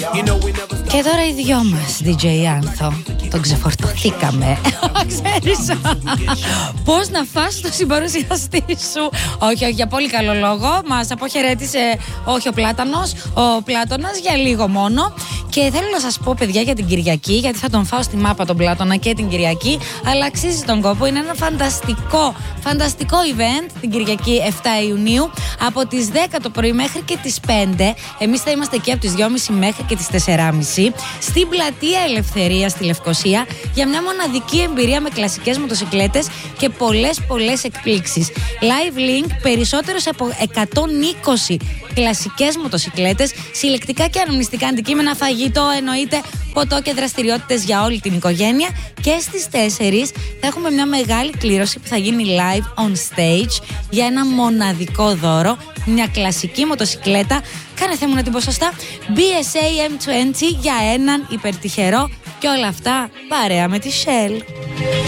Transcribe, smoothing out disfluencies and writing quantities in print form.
Και τώρα οι δυο μας, DJ Άνθο, τον ξεφορτωθήκαμε. Ξέρεις πώς να φας το συμπαρουσιαστή σου. Όχι, για πολύ καλό λόγο. Μας αποχαιρέτησε, όχι ο Πλάτανος, ο Πλάτωνας για λίγο μόνο. Και θέλω να σας πω, παιδιά, για την Κυριακή, γιατί θα τον φάω στη μάπα τον Πλάτωνα και την Κυριακή, αλλά αξίζει τον κόπο. Είναι ένα φανταστικό event την Κυριακή 7 Ιουνίου από τις 10 το πρωί μέχρι και τις 5. Εμείς θα είμαστε εκεί από τις 2.30 μέχρι και τις 4.30 στην Πλατεία Ελευθερίας στη Λευκοσία για μια μοναδική εμπειρία με κλασικές μοτοσικλέτες και πολλές εκπλήξεις. Live link, περισσότερες από 120 κλασικές μοτοσικλέτες, συλλεκτικά και αναμνηστικά αντικείμενα, φαγητό εννοείται, ποτό και δραστηριότητες για όλη την οικογένεια. Και στις 4 θα έχουμε μια μεγάλη κλήρωση που θα γίνει live on stage για ένα μοναδικό δώρο, μια κλασική μοτοσικλέτα. Κάνε Θεέ μου να την πω σωστά, BSA M20 για έναν υπερτυχερό, και όλα αυτά παρέα με τη Shell.